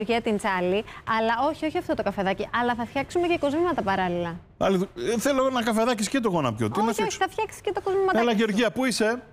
Για την Τσάλη, αλλά όχι αυτό το καφεδάκι. Αλλά θα φτιάξουμε και κοσμήματα παράλληλα. Θέλω ένα καφεδάκι σκέτο εγώ να πιω. Όχι, θα φτιάξει και το κοσμηματάκι. Έλα, Γεωργία, πού είσαι?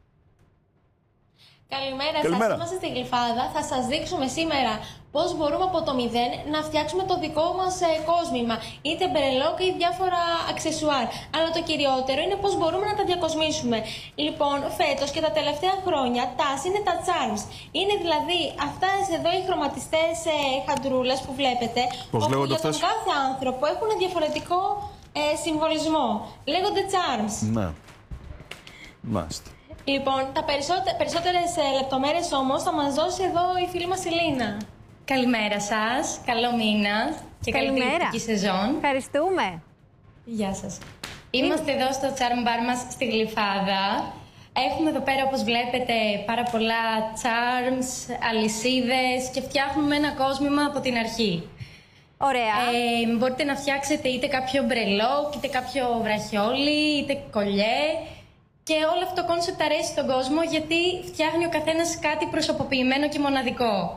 Καλημέρα σας, είμαστε στη Γλυφάδα. Θα σας δείξουμε σήμερα πώς μπορούμε από το μηδέν να φτιάξουμε το δικό μας κόσμημα. Είτε μπρελόκ ή διάφορα αξεσουάρ. Αλλά το κυριότερο είναι πώς μπορούμε να τα διακοσμήσουμε. Λοιπόν, φέτος και τα τελευταία χρόνια τάση είναι τα charms. Είναι δηλαδή αυτές εδώ οι χρωματιστές χαντρούλες που βλέπετε. Πώς λέγονται για τον κάθε άνθρωπο έχουν διαφορετικό συμβολισμό. Λέγονται charms. Ναι. Μάλιστα. Λοιπόν, τα περισσότερες λεπτομέρειες όμως θα μας δώσει εδώ η φίλη μας Ελίνα. Καλημέρα σας, καλό μήνα και καλή τηλεοπτική σεζόν. Ευχαριστούμε. Γεια σας. Είμαστε εδώ στο Charm Bar μας στη Γλυφάδα. Έχουμε εδώ πέρα, όπως βλέπετε, πάρα πολλά charms, αλυσίδες και φτιάχνουμε ένα κόσμημα από την αρχή. Ωραία. Μπορείτε να φτιάξετε είτε κάποιο μπρελόκ, είτε κάποιο βραχιόλι, είτε κολλιέ. Και όλο αυτό το κόνσεπτ αρέσει στον κόσμο γιατί φτιάχνει ο καθένας κάτι προσωποποιημένο και μοναδικό.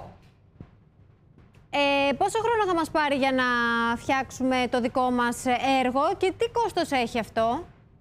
Πόσο χρόνο θα μας πάρει για να φτιάξουμε το δικό μας έργο και τι κόστος έχει αυτό?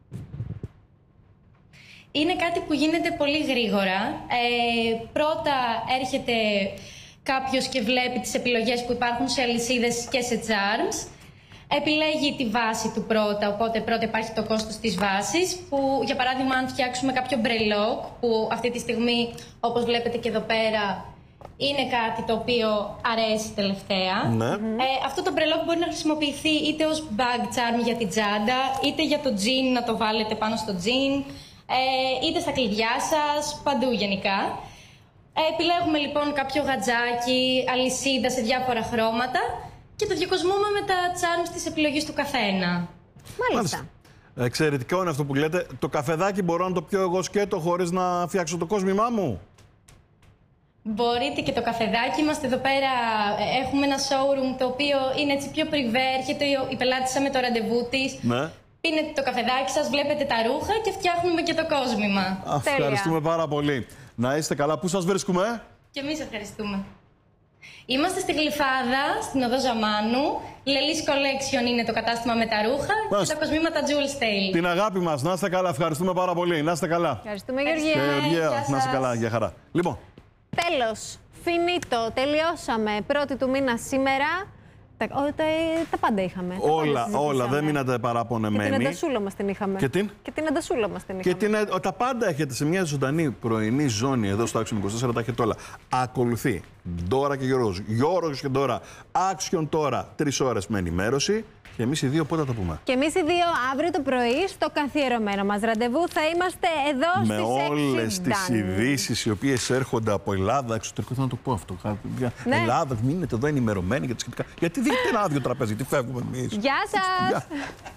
Είναι κάτι που γίνεται πολύ γρήγορα. Πρώτα έρχεται κάποιος και βλέπει τις επιλογές που υπάρχουν σε αλυσίδες και σε charms. Επιλέγει τη βάση του πρώτα, οπότε πρώτα υπάρχει το κόστος της βάσης, που για παράδειγμα αν φτιάξουμε κάποιο μπρελόκ, που αυτή τη στιγμή όπως βλέπετε και εδώ πέρα είναι κάτι το οποίο αρέσει τελευταία. Ναι. Αυτό το μπρελόκ μπορεί να χρησιμοποιηθεί είτε ως bag charm για την τσάντα, είτε για το τζιν να το βάλετε πάνω στο τζιν, είτε στα κλειδιά σας, παντού γενικά. Επιλέγουμε λοιπόν κάποιο γατζάκι, αλυσίδα σε διάφορα χρώματα και το διακοσμούμε με τα charms της επιλογής του καθένα. Μάλιστα. Εξαιρετικό είναι αυτό που λέτε. Το καφεδάκι μπορώ να το πιω εγώ σκέτο χωρίς να φτιάξω το κόσμημά μου? Μπορείτε και το καφεδάκι. Είμαστε εδώ πέρα, έχουμε ένα showroom το οποίο είναι έτσι πιο πριβέ. Έρχεται η πελάτησα με το ραντεβού της. Ναι. Πίνετε το καφεδάκι σας, βλέπετε τα ρούχα και φτιάχνουμε και το κόσμημα. Ευχαριστούμε πάρα πολύ. Να είστε καλά. Πού σας βρίσκουμε? Και εμείς ευχαριστούμε. Είμαστε στη Γλυφάδα, στην οδό Ζαμάνου. Λελής Collection είναι το κατάστημα με τα ρούχα και τα κοσμήματα Jewel Tale. Την αγάπη μας. Να είστε καλά. Ευχαριστούμε πάρα πολύ. Να είστε καλά. Ευχαριστούμε, Γεωργία. Γεωργία, να είστε καλά. Για χαρά. Λοιπόν. Τέλος. Φινίτο. Τελειώσαμε. 1η του μήνα σήμερα. Τα πάντα είχαμε. Όλα. Δεν μείνατε παραπονεμένοι. Και την αντασούλα μας την είχαμε. Και την αντασούλα μας την είχαμε. Τα πάντα έχετε σε μια ζωντανή πρωινή ζώνη εδώ στο Action 24. Τα έχετε όλα. Ακολουθεί Ντόρα και Γιώργος. Γιώργος και Ντόρα. Action τώρα. 3 ώρες με ενημέρωση. Και εμείς οι δύο πότε θα τα πούμε? Και εμείς οι δύο αύριο το πρωί στο καθιερωμένο μας ραντεβού θα είμαστε εδώ στις 6. Με όλες τις ειδήσεις οι οποίες έρχονται από Ελλάδα, εξωτερικό, θέλω να το πω αυτό. Ναι. Ελλάδα, μείνετε εδώ ενημερωμένοι για τα σχετικά. Γιατί δεν είναι ένα άδειο τραπέζι, γιατί φεύγουμε εμείς. Γεια σας!